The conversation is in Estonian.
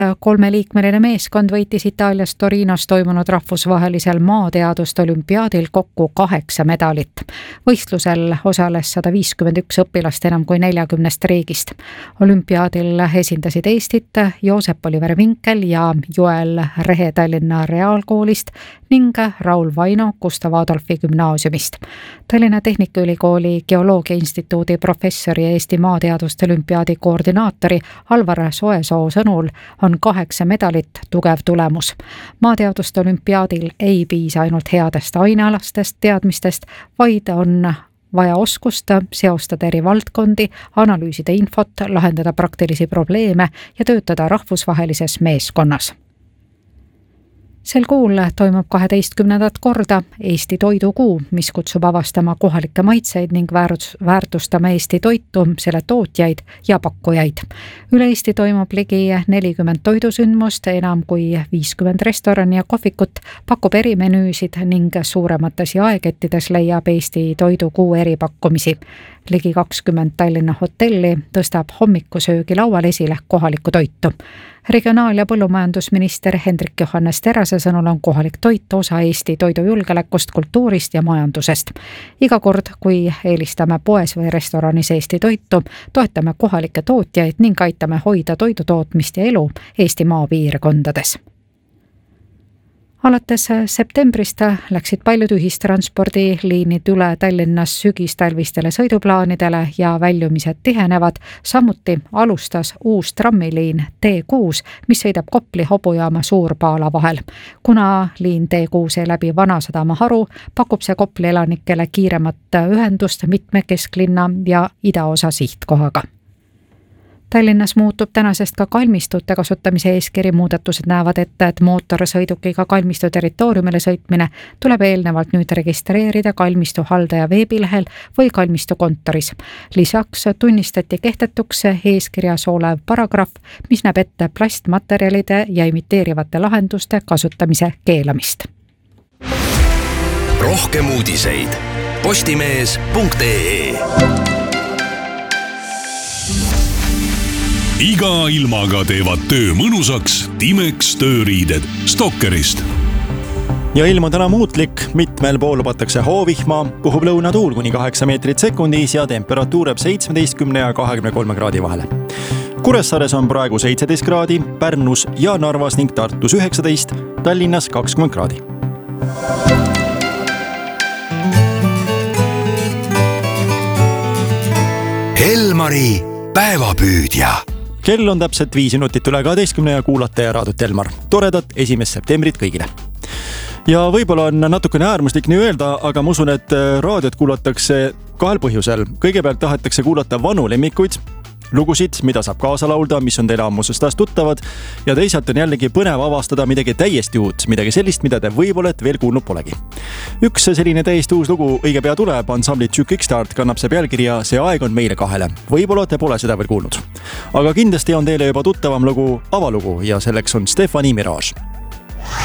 3-liikmeline meeskond võitis Itaalias Torinos toimunud rahvusvahelisel maateaduste olümpiaadil kokku 8 medalit. Võistlusel osales 151 õpilast enam kui 40 riigist. Olümpiaadil esindasid Eestit Joosep Oliver Vinkel ja Joel Rehe Tallinna Reaalkoolist ning Raul Vaino Gustav Adolfi gümnaasiumist. Tallinna Tehnikaülikooli Geoloogia Instituudi professori ja Eesti maateaduste olümpiaadi koordinaatori Alvar Soesoo sõnul on 8 medalit tugev tulemus. Maateaduste olümpiaadil ei piisa ainult headest ainealastest teadmistest, vaid on vaja oskust seostada eri valdkondi, analüüsida infot, lahendada praktilisi probleeme ja töötada rahvusvahelises meeskonnas. Sel kuul toimub 12. korda Eesti toidukuu, mis kutsub avastama kohalikke maitseid ning väärtustama Eesti toitu, selle tootjaid ja pakkujaid. Üle Eesti toimub ligi 40 toidusündmust, enam kui 50 restorani ja kohvikut, pakub erimenüüsid ning suuremates jaekettides leiab Eesti toidukuu eripakkumisi. Ligi 20 Tallinna hotelli tõstab hommikusöögi laual esile kohalikku toitu. Regionaal- ja põllumajandusminister Hendrik Johannes Terase sõnul on kohalik toit osa Eesti toidujulgeolekust, kultuurist ja majandusest. Iga kord, kui eelistame poes või restoranis Eesti toitu, toetame kohalikke tootjaid ning aitame hoida toidutootmist ja elu Eesti maapiirkondades. Alates septembrist läksid paljud ühistranspordiliinid üle Tallinnas sügistalvistele sõiduplaanidele ja väljumised tihenevad. Samuti alustas uus trammiliin T6, mis sõidab Kopli hobujaama Suur-Paala vahel. Kuna liin T6 läbi Vanasadama haru, pakub see Kopli elanikele kiiremat ühendust mitme kesklinna ja idaosa sihtkohaga. Tallinnas muutub tänasest ka kalmistute kasutamise eeskiri. Muudatused näevad ette, et mootorsõidukiga kalmistu territooriumile sõitmine tuleb eelnevalt nüüd registreerida kalmistu haldaja veebilehel või kalmistu kontoris. Lisaks tunnistati kehtetuks eeskirjas olev paragrahv, mis näeb ette plastmaterjalide ja imiteerivate lahenduste kasutamise keelamist. Rohkem uudiseid postimees.ee. Iga ilmaga teevad töö mõnusaks Timex tööriided Stokkerist. Ja ilm on täna muutlik, mitmel pool lubatakse hoovihma, puhub lõunatuul kuni 8 meetrit sekundis ja temperatuur 17 ja 23 kraadi vahele. Kuressaares on praegu 17 kraadi, Pärnus ja Narvas ning Tartus 19, Tallinnas 20 kraadi. Elmari päevapüüdja. Kell on täpselt 5 minutit üle 12 ja kuulate ja raadut Elmar. Toredat 1. septembrit kõigile. Ja võib-olla on natukene äärmuslik nii öelda, aga ma usun, et raadiot kuulatakse 2 põhjusel. Kõigepealt tahetakse kuulata vanu lemmikuid, lugusid, mida saab kaasa laulda, mis on teile ammusest ajast tuttavad, ja teisalt on jällegi põnev avastada midagi täiesti uut, midagi sellist, mida te võib-olla veel kuulnud polegi. Üks selline täiesti uus lugu õige pea tuleb, ansambli Kickstart kannab see pealkirja See aeg on meile kahele. Võib-olla te pole seda veel kuulnud. Aga kindlasti on teile juba tuttavam lugu avalugu ja selleks on Stefani Mirage.